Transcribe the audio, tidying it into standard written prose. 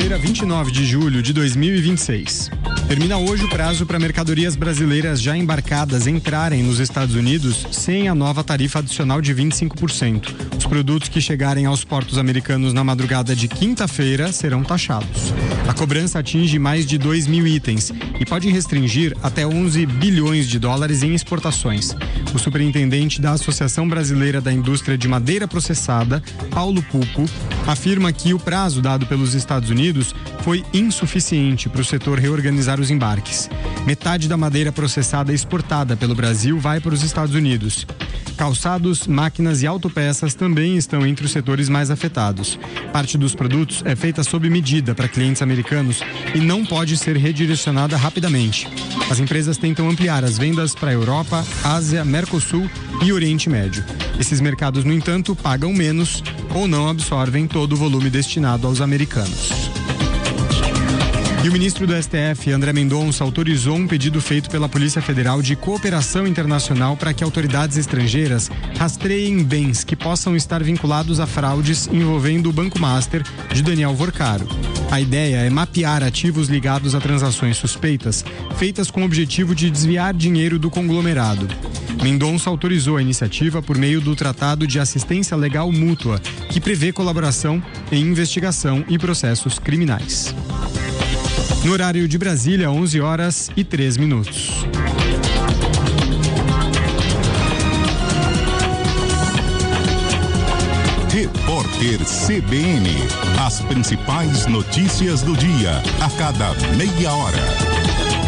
Terça-feira, 29 de julho de 2026. Termina hoje o prazo para mercadorias brasileiras já embarcadas entrarem nos Estados Unidos sem a nova tarifa adicional de 25%. Os produtos que chegarem aos portos americanos na madrugada de quinta-feira serão taxados. A cobrança atinge mais de 2 mil itens e pode restringir até 11 bilhões de dólares em exportações. O superintendente da Associação Brasileira da Indústria de Madeira Processada, Paulo Pupo, afirma que o prazo dado pelos Estados Unidos foi insuficiente para o setor reorganizar os embarques. Metade da madeira processada exportada pelo Brasil vai para os Estados Unidos. Calçados, máquinas e autopeças também estão entre os setores mais afetados. Parte dos produtos é feita sob medida para clientes americanos e não pode ser redirecionada rapidamente. As empresas tentam ampliar as vendas para a Europa, Ásia, Mercosul e Oriente Médio. Esses mercados, no entanto, pagam menos ou não absorvem todo o volume destinado aos americanos. E o ministro do STF, André Mendonça, autorizou um pedido feito pela Polícia Federal de cooperação internacional para que autoridades estrangeiras rastreiem bens que possam estar vinculados a fraudes envolvendo o Banco Master de Daniel Vorcaro. A ideia é mapear ativos ligados a transações suspeitas feitas com o objetivo de desviar dinheiro do conglomerado. Mendonça autorizou a iniciativa por meio do Tratado de Assistência Legal Mútua, que prevê colaboração em investigação e processos criminais. No horário de Brasília, 11 horas e 3 minutos. Repórter CBN. As principais notícias do dia, a cada meia hora.